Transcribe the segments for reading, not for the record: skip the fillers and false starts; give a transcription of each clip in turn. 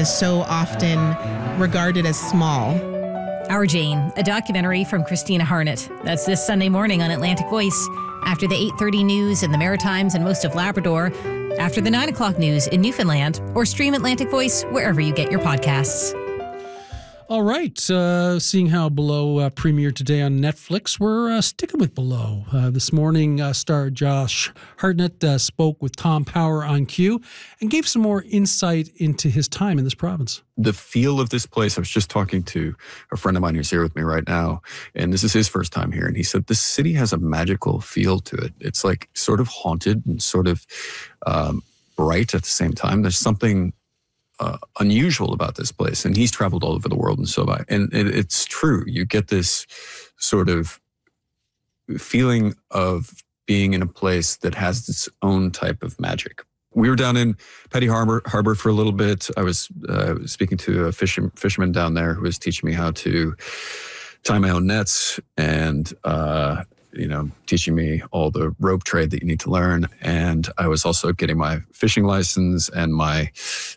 is so often regarded as small. Our Jane, a documentary from Christina Harnett. That's this Sunday morning on Atlantic Voice. After the 8:30 news in the Maritimes and most of Labrador. After the 9 o'clock news in Newfoundland. Or stream Atlantic Voice wherever you get your podcasts. All right. Seeing how Below premiered today on Netflix, we're sticking with Below. This morning, star Josh Hartnett spoke with Tom Power on Q and gave some more insight into his time in this province. The feel of this place, I was just talking to a friend of mine who's here with me right now, and this is his first time here, and he said this city has a magical feel to it. It's like sort of haunted and sort of bright at the same time. There's something unusual about this place, and he's traveled all over the world and so on. And it's true. You get this sort of feeling of being in a place that has its own type of magic. We were down in Petty Harbor for a little bit. I was speaking to a fisherman down there who was teaching me how to tie my own nets and teaching me all the rope trade that you need to learn. And I was also getting my fishing license and my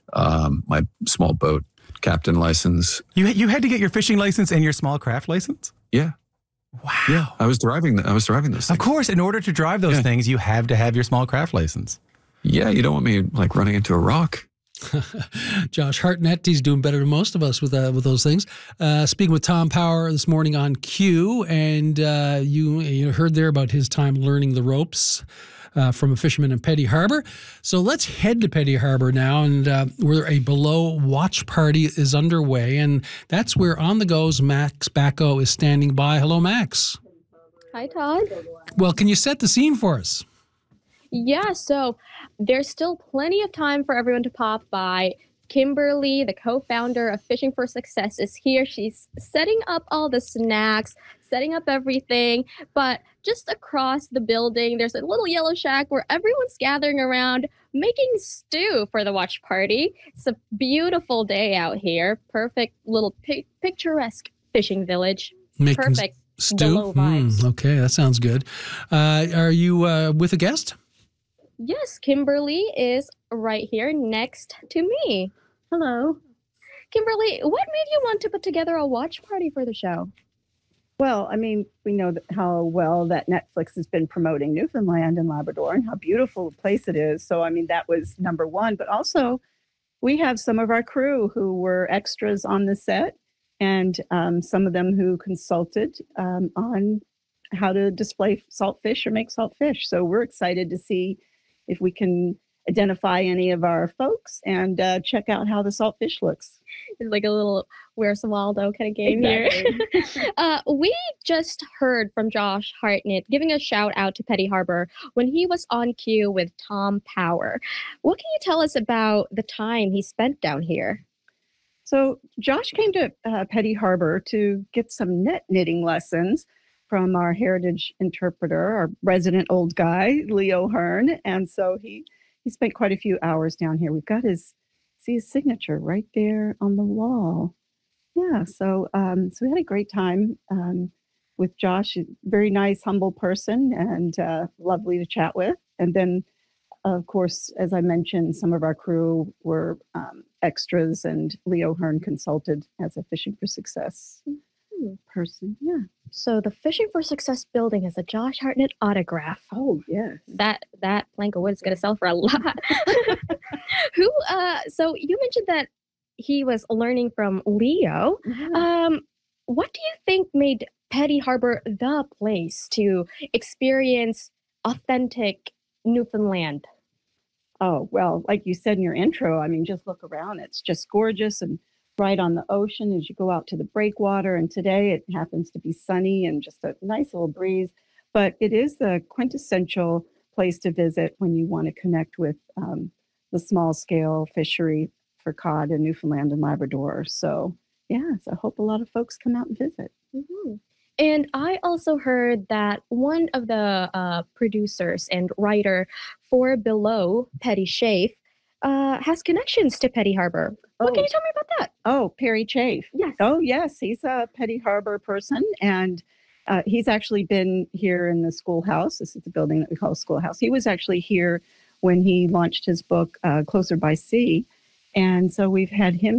my small boat captain license. You had to get your fishing license and your small craft license? Yeah. Wow. Yeah, I was driving those things. Of course, in order to drive those things, you have to have your small craft license. Yeah, you don't want me like running into a rock. Josh Hartnett, he's doing better than most of us with those things. Speaking with Tom Power this morning on Q, and you heard there about his time learning the ropes from a fisherman in Petty Harbor. So let's head to Petty Harbor now, and where a Below watch party is underway, and that's where On the Go's Max Bacco is standing by. Hello, Max. Hi, Todd. Well, can you set the scene for us? Yeah, so there's still plenty of time for everyone to pop by. Kimberly, the co-founder of Fishing for Success, is here. She's setting up all the snacks, setting up everything. But just across the building, there's a little yellow shack where everyone's gathering around making stew for the watch party. It's a beautiful day out here. Perfect little picturesque fishing village. Perfect stew? Below vibes. Okay, that sounds good. Are you with a guest? Yes, Kimberly is right here next to me. Hello. Kimberly, what made you want to put together a watch party for the show? Well, I mean, we know how well that Netflix has been promoting Newfoundland and Labrador and how beautiful a place it is. So, I mean, that was number one. But also, we have some of our crew who were extras on the set and some of them who consulted on how to display salt fish or make salt fish. So we're excited to see if we can identify any of our folks and check out how the salt fish looks. It's like a little Where's Waldo kind of game here. We just heard from Josh Hartnett giving a shout out to Petty Harbor when he was on Q with Tom Power. What can you tell us about the time he spent down here? So Josh came to Petty Harbor to get some net knitting lessons from our heritage interpreter, our resident old guy, Leo Hearn. And so he spent quite a few hours down here. We've got his signature right there on the wall. Yeah, so we had a great time with Josh. A very nice, humble person and lovely to chat with. And then, of course, as I mentioned, some of our crew were extras, and Leo Hearn consulted as a Fishing for Success person. Yeah. So the Fishing for Success building has a Josh Hartnett autograph. Oh, yes. That plank of wood is going to sell for a lot. So you mentioned that he was learning from Leo. Mm-hmm. What do you think made Petty Harbor the place to experience authentic Newfoundland? Oh, well, like you said in your intro, I mean, just look around. It's just gorgeous and right on the ocean as you go out to the breakwater. And today it happens to be sunny and just a nice little breeze. But it is the quintessential place to visit when you want to connect with the small scale fishery for cod in Newfoundland and Labrador. So, yeah, so I hope a lot of folks come out and visit. Mm-hmm. And I also heard that one of the producers and writer for Below, Petty Chafe, has connections to Petty Harbor. What can you tell me about that? Oh, Perry Chafe. Yes. Oh, yes. He's a Petty Harbor person, and he's actually been here in the schoolhouse. This is the building that we call a schoolhouse. He was actually here when he launched his book, Closer by Sea. And so we've had him